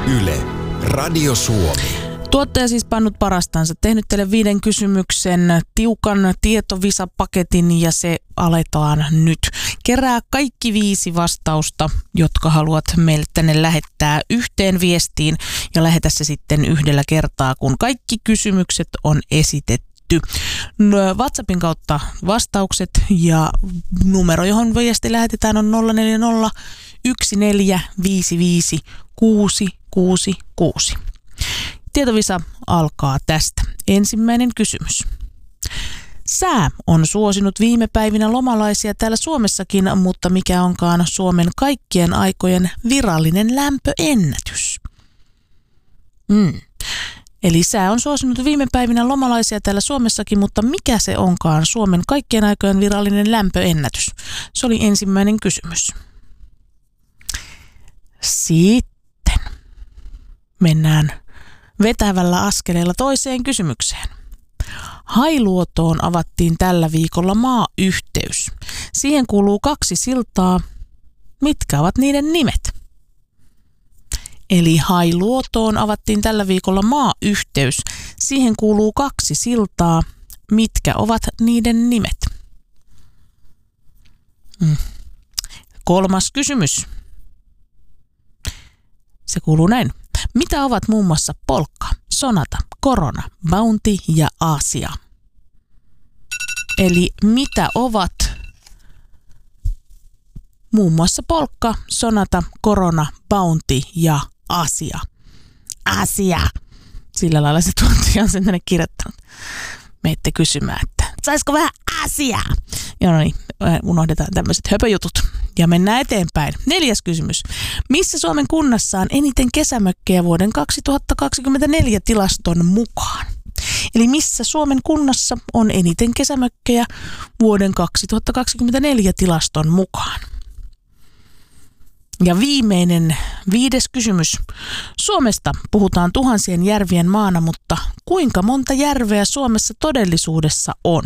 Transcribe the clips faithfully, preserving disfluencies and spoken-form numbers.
Yle, Radio Suomi. Tuottaja siis pannut parastansa, tehnyt teille viiden kysymyksen tiukan tietovisapaketin ja se aletaan nyt. Kerää kaikki viisi vastausta, jotka haluat meille tänne lähettää yhteen viestiin ja lähetä se sitten yhdellä kertaa, kun kaikki kysymykset on esitetty. WhatsAppin kautta vastaukset ja numero, johon viesti lähetetään on nolla neljä nolla yksi neljä viisi viisi kuusi kuusi kuusi. Tietovisa alkaa tästä. Ensimmäinen kysymys. Sää on suosinut viime päivinä lomalaisia täällä Suomessakin, mutta mikä onkaan Suomen kaikkien aikojen virallinen lämpöennätys? Mm. Eli sää on suosinut viime päivinä lomalaisia täällä Suomessakin, mutta mikä se onkaan Suomen kaikkien aikojen virallinen lämpöennätys? Se oli ensimmäinen kysymys. Sitten mennään vetävällä askeleella toiseen kysymykseen. Hailuotoon avattiin tällä viikolla maayhteys. Siihen kuuluu kaksi siltaa. Mitkä ovat niiden nimet? Eli Hailuotoon avattiin tällä viikolla maayhteys. Siihen kuuluu kaksi siltaa. Mitkä ovat niiden nimet? Mm. Kolmas kysymys. Se kuuluu näin. Mitä ovat muun muassa Polkka, Sonata, Corona, Bounty ja Asia? Eli mitä ovat muun muassa Polkka, Sonata, Corona, Bounty ja Asia? Asia. Sillä lailla se tunti on sen tänne kirjoittanut. Meitte kysymään, että saisiko vähän asiaa? Ja no niin, unohdetaan tämmöiset höpöjutut. Ja mennään eteenpäin. Neljäs kysymys. Missä Suomen kunnassa on eniten kesämökkejä vuoden kaksituhattakaksikymmentäneljä tilaston mukaan? Eli missä Suomen kunnassa on eniten kesämökkejä vuoden kaksituhattakaksikymmentäneljä tilaston mukaan? Ja viimeinen, viides kysymys. Suomesta puhutaan tuhansien järvien maana, mutta kuinka monta järveä Suomessa todellisuudessa on?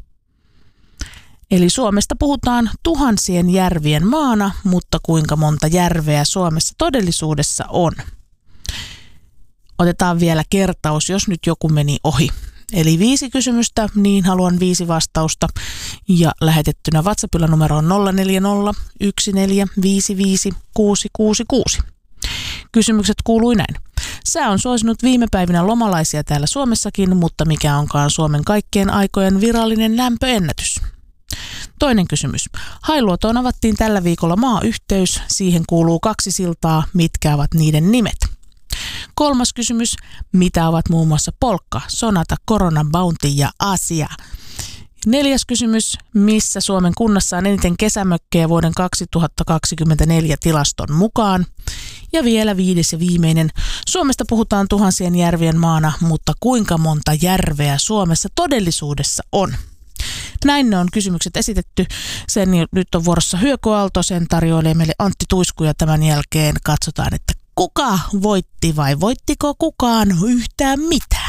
Eli Suomesta puhutaan tuhansien järvien maana, mutta kuinka monta järveä Suomessa todellisuudessa on? Otetaan vielä kertaus, jos nyt joku meni ohi. Eli viisi kysymystä, niin haluan viisi vastausta. Ja lähetettynä WhatsAppilla numero on nolla neljä nolla yksi neljä viisi viisi kuusi kuusi kuusi. Kysymykset kuului näin. Sää on suosinut viime päivinä lomalaisia täällä Suomessakin, mutta mikä onkaan Suomen kaikkien aikojen virallinen lämpöennätys? Toinen kysymys. Hailuotoon avattiin tällä viikolla maayhteys. Siihen kuuluu kaksi siltaa. Mitkä ovat niiden nimet? Kolmas kysymys. Mitä ovat muun muassa Polkka, Sonata, Corona, Bounty ja Asia? Neljäs kysymys. Missä Suomen kunnassa on eniten kesämökkejä vuoden kaksituhattakaksikymmentäneljä tilaston mukaan? Ja vielä viides ja viimeinen. Suomesta puhutaan tuhansien järvien maana, mutta kuinka monta järveä Suomessa todellisuudessa on? Näin ne on kysymykset esitetty. Sen nyt on vuorossa Hyökö Aalto, sen tarjoilee meille Antti Tuisku ja tämän jälkeen katsotaan, että kuka voitti vai voittiko kukaan yhtään mitään.